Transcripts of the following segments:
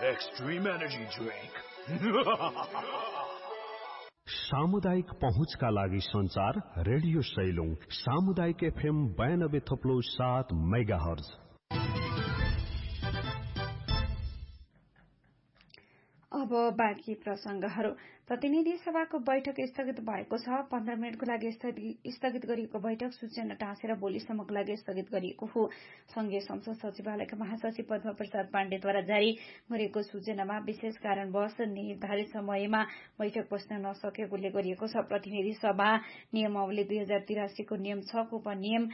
Extreme Energy Drink. सामुदायिक पहुँचका लागि संचार रेडियो सैलुङ सामुदायिक FM 92.7 मेगाहर्ज। अब बाँकी प्रसंगहरू। प्रतिनिधि सभाको बैठक स्थगित भएको छ। 15 मिनटको लागि स्थगित गरिएको बैठक सूचना टाँसेर भोलिसम्मको लागि स्थगित गरिएको हो। संघीय संसद सचिवालयका महासचिव पद्म प्रसाद पाण्डेद्वारा जारी गरिएको सूचनामा विशेष कारणवश निर्धारित समयमा बैठक बस्न नसकेकोले गरिएको छ। प्रतिनिधि सभा नियमावली 2083 को नियम 6 को उपनियम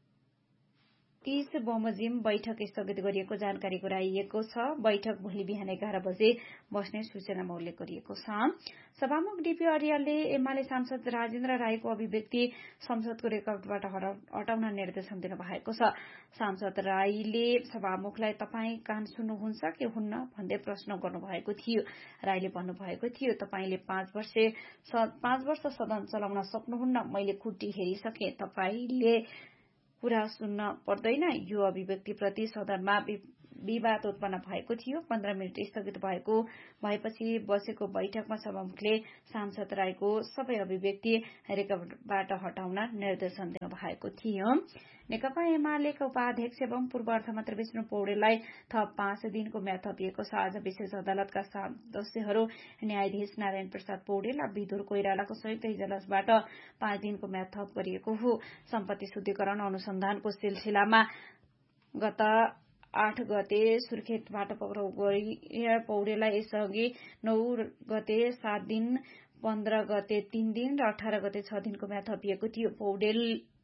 30 बमोजिम बैठक स्थगित गरिएको जानकारी गराइएको छ। बैठक भोलि बिहान 11 बजे बस्ने सूचनामा उल्लेख गरिएको छ। सभामुख डीपी अर्यालले एमाले सांसद राजेन्द्र राईको अभिव्यक्ति संसदको रेकर्डबाट हटाउन निर्देशन दिनु भएको छ। सांसद राईले सभामुखलाई तपाईँ कान सुन्नुहुन्छ कि हुन्न भन्दै प्रश्न गर्नुभएको थियो। राईले भन्नुभएको थियो, तपाईले 5 वर्ष सदन चलाउन सक्नुहुन्न। मैले खुट्टी हेरिसके, तपाईले कुरा सुन्न पर्दैन। यो अभिव्यक्तिप्रति सदनमा विवाद उत्पन्न भएको थियो। 15 मिनट स्थगित भएपछि बसेको बैठकमा सभामुखले सांसद राईको सबै अभिव्यक्ति रेकर्डबाट हटाउन निर्देशन दिनु भएको थियो। नेकपा एमालेका उपाध्यक्ष एवं पूर्व अर्थमन्त्री विष्णु पौडेललाई थप 5 दिनको म्याद थपिएको छ। आज विशेष अदालतका सदस्यहरू न्यायाधीश नारायण प्रसाद पौडेल र विदुर कोइरालाको संयुक्त इजलासबाट 5 दिनको म्याद थप गरिएको हो। सम्पत्ति शुद्धिकरण अनुसन्धानको सिलसिलामा गत 8 गते सुर्खेतबाट पक्राउ गरी पौडेललाई यसअघि 9 गते 7 दिन, 15 गते 3 दिन र 18 गते 6 दिनको म्याद थपिएको थियो। पौडेल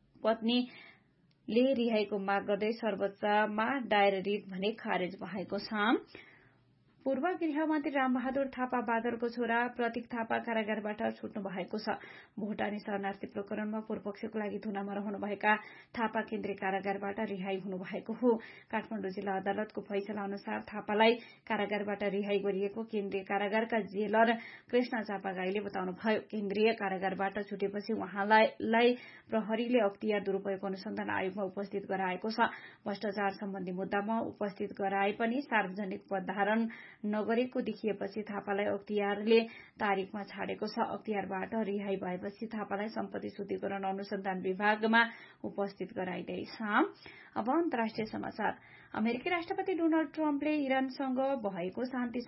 पत्नीले रिहाईको माग गर्दै सर्वोच्चमा दायर रिट भने खारेज भएको छ। पूर्व गृहमन्त्री रामबहादुर थापा बादलको छोरा प्रतीक थापा कारागारबाट छुट्नु भएको छ। भोटानी शरणार्थी प्रकरणमा पूर्वपक्षको लागि थुनामा रहनुभएका थापा केन्द्रीय कारागारबाट रिहाई हुनुभएको हो। काठमाडौँ जिल्ला अदालतको फैसला अनुसार थापालाई कारागारबाट रिहाई गरिएको केन्द्रीय कारागारका जेलर कृष्ण चापागाईले बताउनुभयो। केन्द्रीय कारागारबाट छुटेपछि उहाँलाई प्रहरीले अख्तियार दुरूपयोग अनुसन्धान आयोगमा उपस्थित गराएको छ। भ्रष्टाचार सम्बन्धी मुद्दामा उपस्थित गराए पनि सार्वजनिक पद धारण नगरेको देखिएपछि थापालाई अख्तियारले तारिखमा छाडेको छ। अख्तियारबाट रिहाई भएपछि थापालाई सम्पत्ति शुद्धिकरण अनुसन्धान विभागमा उपस्थित गराइँदैछ। अब अन्तर्राष्ट्रिय समाचार। अमेरिकी राष्ट्रपति डोनाल्ड ट्रम्पले इरानसँग भएको शान्ति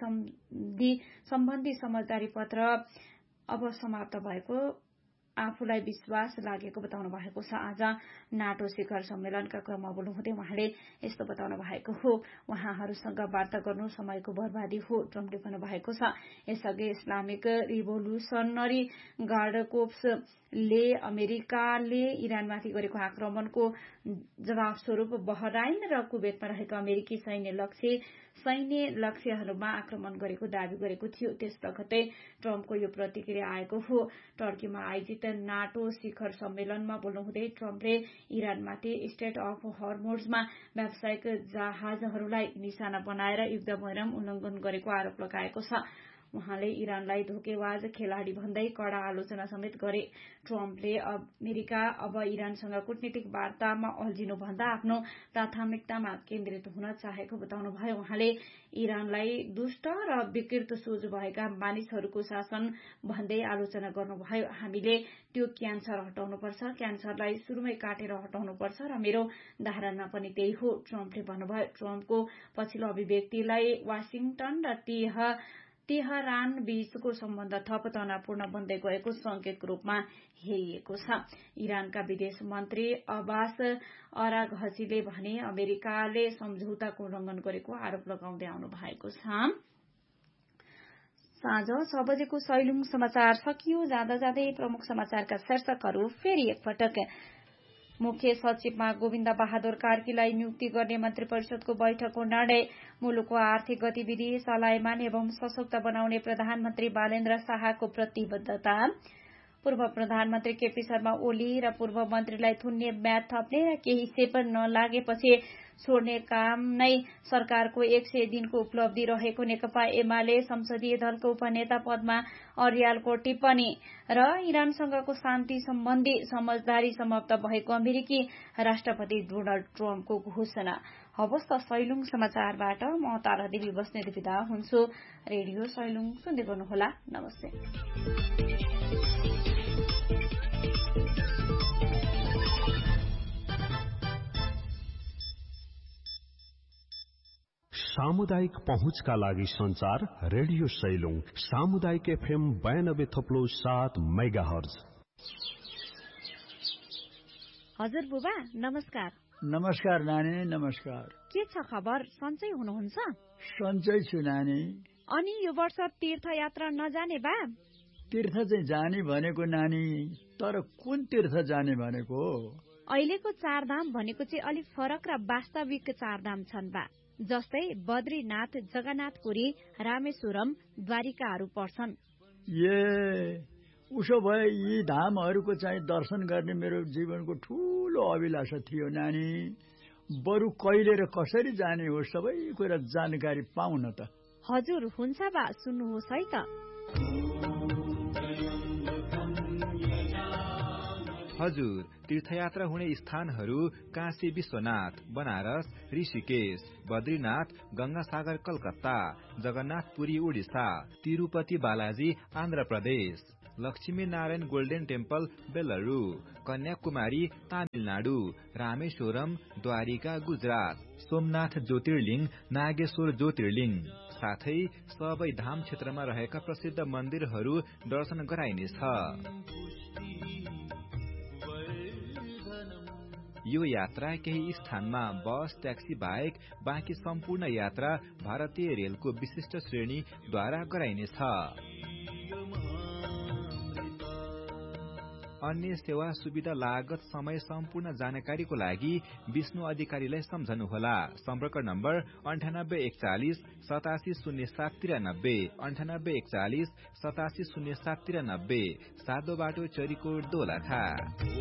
सम्बन्धी समझदारी पत्र अब समाप्त भएको आफूलाई विश्वास लागेको बताउनु भएको छ। आज नाटो शिखर सम्मेलनका क्रममा बोल्नुहुँदै उहाँले यस्तो बताउनु भएको हो। उहाँहरूसँग वार्ता गर्नु समयको बर्बादी हो, ट्रम्पले भन्नुभएको छ। यसअघि इस्लामिक रिभोल्युसनरी गार्ड कोप्सले अमेरिकाले इरानमाथि गरेको आक्रमणको जवाब स्वरूप बहराइन र कुवेतमा रहेका अमेरिकी सैन्य लक्ष्यहरूमा आक्रमण गरेको दावी गरेको थियो। त्यस लगत्तै ट्रम्पको यो प्रतिक्रिया आएको हो। टर्कीमा आयोजित नाटो शिखर सम्मेलनमा बोल्नुहुँदै ट्रम्पले इरानमाथि स्टेट अफ हर्मुजमा व्यावसायिक जहाजहरूलाई निशाना बनाएर युद्ध विराम उल्लंघन गरेको आरोप लगाएको छ। उहाँले इरानलाई धोकेबाज खेलाडी भन्दै कड़ा आलोचना समेत गरे। ट्रम्पले अमेरिका अब इरानसँग कूटनीतिक वार्तामा अल्झिनुभन्दा आफ्नो प्राथमिकतामा केन्द्रित हुन चाहेको बताउनुभयो। उहाँले इरानलाई दुष्ट र विकृत सोच भएका मानिसहरूको शासन भन्दै आलोचना गर्नुभयो। हामीले त्यो क्यान्सर हटाउनुपर्छ, क्यान्सरलाई सुरुमै काटेर हटाउनुपर्छ र मेरो धारणा पनि त्यही हो, ट्रम्पले भन्नुभयो। ट्रम्पको पछिल्लो अभिव्यक्तिलाई वाशिंगटन र तेहरान बीचको सम्बन्ध थप तनावपूर्ण बन्दै गएको संकेतको रूपमा हेरिएको छ। इरानका विदेश मन्त्री अब्बास अराघचीले भने अमेरिकाले सम्झौताको उल्लंघन गरेको आरोप लगाउँदै आउनु भएको छ। साँझ 6 बजेको सैलुङ समाचार सकियो। जाँदा जाँदै प्रमुख समाचारका शीर्षकहरू फेरि एकपटक। मुख्य सचिवमा गोविन्द बहादुर कार्कीलाई नियुक्ति गर्ने मन्त्री परिषदको बैठकको निर्णय। मुलुकको आर्थिक गतिविधि चलायमान एवं सशक्त बनाउने प्रधानमन्त्री बालेन्द्र शाहको प्रतिबद्धता। पूर्व प्रधानमन्त्री केपी शर्मा ओली र पूर्व मन्त्रीलाई थुन्ने म्याद थप्ने र केही सेप नलागेपछि छोड्ने काम नै सरकारको 100 दिनको उपलब्धि रहेको नेकपा एमाले संसदीय दलको उपनेता पदमा अर्यालको टिप्पणी र इरानसँगको शान्ति सम्बन्धी समझदारी समाप्त भएको अमेरिकी राष्ट्रपति डोनाल्ड ट्रम्पको घोषणा। हवस् त सैलुङ समाचारबाट म तारा देवी बस्नेत बिदा हुन्छु। रेडियो सैलुङ सुन्दै गर्नुहोला। नमस्ते। सामुदायिक पहुँचका लागि संचार रेडियो सैलुङ सामुदायिक FM 92.7 मेगाहर्ज। हजुर बुबा नमस्कार। नमस्कार नानी, नमस्कार। के छ खबर? सन्चै हुनुहुन्छ? सन्चै छु नानी। अनि यो वर्ष तीर्थयात्रा नजाने बा? तीर्थ चाहिँ जाने भनेको नानी, तर कुन तीर्थ जाने भनेको? अहिलेको चारधाम भनेको चाहिँ अलिक फरक र वास्तविक चारधाम छन् बा, जस्तै बद्रीनाथ, जगन्नाथपुरी, रामेश्वरम, द्वारिकाहरू पर्छन्। उसो भए यी धामहरूको चाहिँ दर्शन गर्ने मेरो जीवनको ठूलो अभिलाषा थियो नानी। बरु कहिले र कसरी जाने हो सबै कुरा जानकारी पाउन त। हजुर हुन्छ बा, सुन्नुहोस् है त। हजुर, तीर्थयात्रा हुने स्थानहरू काशी विश्वनाथ, बनारस, ऋषिकेश, बद्रीनाथ, गंगासागर कलकत्ता, जगन्नाथपुरी उडिसा, तिरुपति बालाजी आन्ध्र प्रदेश, लक्ष्मी नारायण गोल्डन टेम्पल बेलुरू, कन्याकुमारी तामिलनाडु, रामेश्वरम द्वारिका गुजरात, सोमनाथ ज्योतिर्लिङ, नागेश्वर ज्योतिर्लिङ, साथै सबै धाम क्षेत्रमा रहेका प्रसिद्ध मन्दिरहरू दर्शन गराइनेछ। यो यात्रा केही स्थानमा बस, ट्याक्सी बाहेक बाँकी सम्पूर्ण यात्रा भारतीय रेलको विशिष्ट श्रेणीद्वारा गराइनेछ। अन्य सेवा सुविधा लागत समय सम्पूर्ण जानकारीको लागि विष्णु अधिकारीलाई सम्झनुहोला। सम्पर्क नम्बर 9841 870793 9841 870793, सादो बाटो चरीकोट दोलखा।